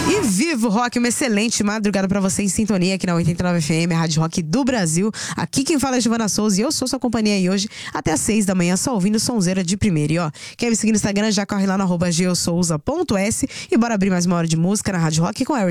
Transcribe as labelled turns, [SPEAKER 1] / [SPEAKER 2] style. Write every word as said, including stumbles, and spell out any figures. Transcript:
[SPEAKER 1] E viva o rock, uma excelente madrugada pra você em sintonia aqui na oitenta e nove F M, a Rádio Rock do Brasil. Aqui quem fala é Giovana Souza e eu sou sua companhia aí hoje até às seis da manhã, só ouvindo sonzeira de primeira. E ó, quer me seguir no Instagram? Já corre lá no arroba geosouza ponto s e bora abrir mais uma hora de música na Rádio Rock com a